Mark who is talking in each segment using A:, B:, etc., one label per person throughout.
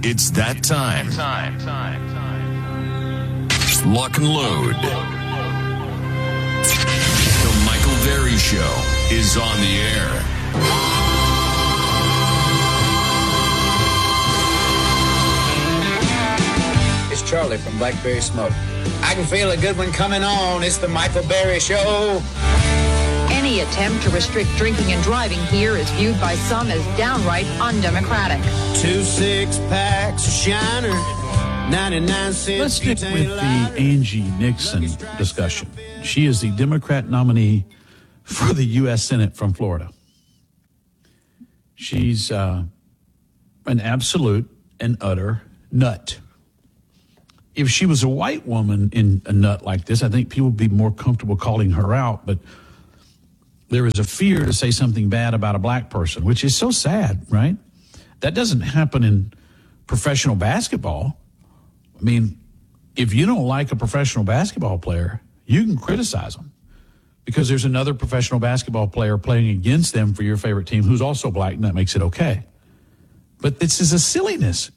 A: It's that time. Lock and load. The Michael Berry Show is on the air.
B: It's Charlie from Blackberry Smoke. I can feel a good one coming on. It's the Michael Berry Show.
C: Any attempt to restrict drinking and driving here is viewed by some as downright undemocratic.
D: 2 6-packs of Shiner, 99 cents.
E: Let's stick with the Angie Nixon discussion. She is the Democrat nominee for the U.S. Senate from Florida. She's an absolute and utter nut. If she was a white woman in a nut like this, I think people would be more comfortable calling her out. But there is a fear to say something bad about a black person, which is so sad, right? That doesn't happen in professional basketball. I mean, if you don't like a professional basketball player, you can criticize them because there's another professional basketball player playing against them for your favorite team who's also black, and that makes it okay. But this is a silliness.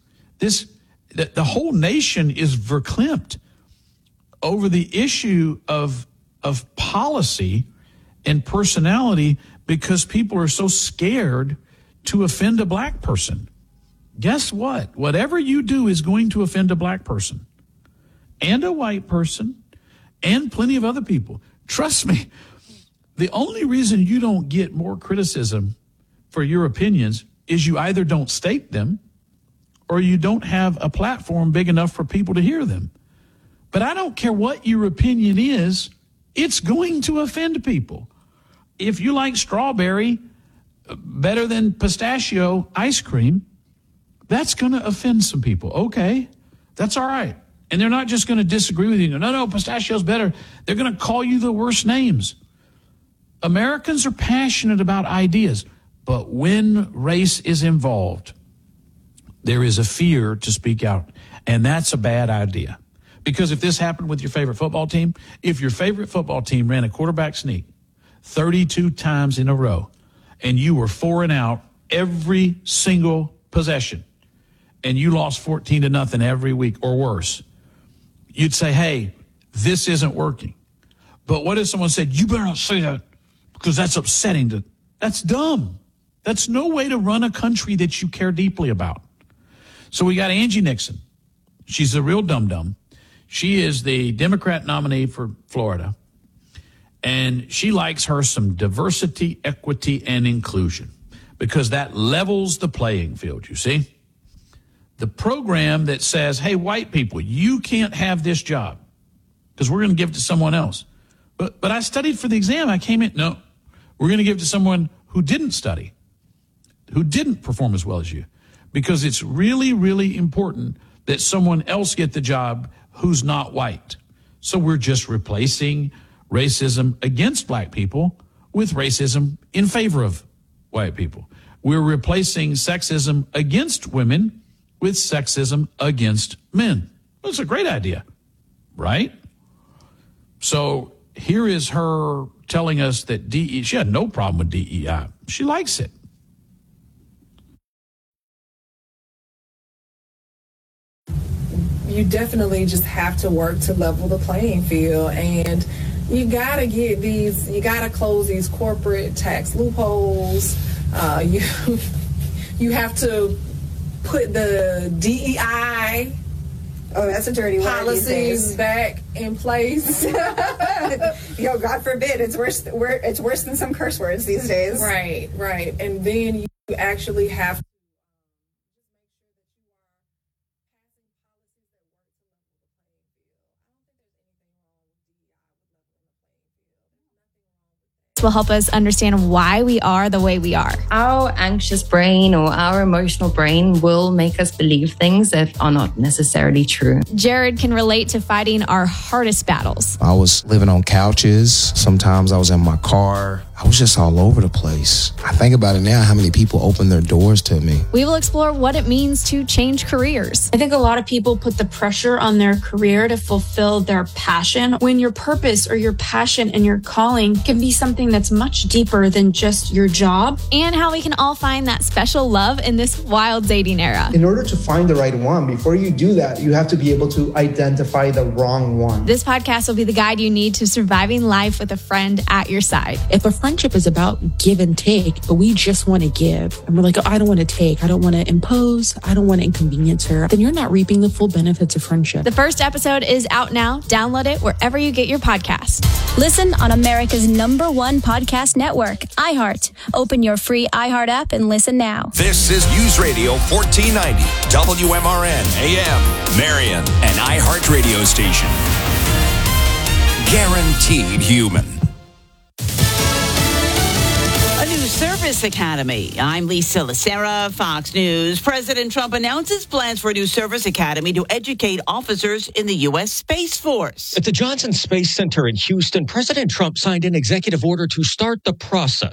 E: The whole nation is verklempt over the issue of policy and personality because people are so scared to offend a black person. Guess what? Whatever you do is going to offend a black person and a white person and plenty of other people. Trust me, the only reason you don't get more criticism for your opinions is you either don't state them or you don't have a platform big enough for people to hear them. But I don't care what your opinion is, it's going to offend people. If you like strawberry better than pistachio ice cream, that's going to offend some people. Okay, that's all right. And they're not just going to disagree with you. No, pistachio's better. They're going to call you the worst names. Americans are passionate about ideas, but when race is involved, there is a fear to speak out, and that's a bad idea. Because if this happened with your favorite football team, if your favorite football team ran a quarterback sneak 32 times in a row, and you were 4 and out every single possession, and you lost 14-0 every week or worse, you'd say, hey, this isn't working. But what if someone said, you better not say that because that's upsetting. That's dumb. That's no way to run a country that you care deeply about. So we got Angie Nixon. She's a real dum-dum. She is the Democrat nominee for Florida. And she likes her some diversity, equity, and inclusion because that levels the playing field, you see? The program that says, hey, white people, you can't have this job because we're going to give it to someone else. But I studied for the exam. I came in, no, we're going to give it to someone who didn't study, who didn't perform as well as you. Because it's really, really important that someone else get the job who's not white. So we're just replacing racism against black people with racism in favor of white people. We're replacing sexism against women with sexism against men. Well, it's a great idea, right? So here is her telling us that she had no problem with DEI. She likes it.
F: You definitely just have to work to level the playing field, and you gotta close these corporate tax loopholes. You have to put the DEI
G: that's a dirty word.
F: Policies back in place.
G: God forbid, it's worse than some curse words these days.
F: Right. And then you actually have
H: will help us understand why we are the way we are.
I: Our anxious brain or our emotional brain will make us believe things that are not necessarily true.
H: Jared can relate to fighting our hardest battles.
J: I was living on couches. Sometimes I was in my car. I was just all over the place. I think about it now, how many people opened their doors to me.
H: We will explore what it means to change careers.
K: I think a lot of people put the pressure on their career to fulfill their passion, when your purpose or your passion and your calling can be something that's much deeper than just your job.
H: And how we can all find that special love in this wild dating era.
L: In order to find the right one, before you do that, you have to be able to identify the wrong one.
H: This podcast will be the guide you need to surviving life with a friend at your side.
M: If a friendship is about give and take, but we just want to give, and we're like, oh, I don't want to take, I don't want to impose, I don't want to inconvenience her, then you're not reaping the full benefits of friendship.
H: The first episode is out now. Download it wherever you get your podcast.
N: Listen on America's nnr.1 podcast network, iHeart. Open your free iHeart app and listen now.
O: This is News Radio 1490, WMRN AM, Marion, an iHeart radio station. Guaranteed human.
P: A new service academy. I'm Lisa Lacera, Fox News. President Trump announces plans for a new service academy to educate officers in the U.S. Space Force.
Q: At the Johnson Space Center in Houston, President Trump signed an executive order to start the process.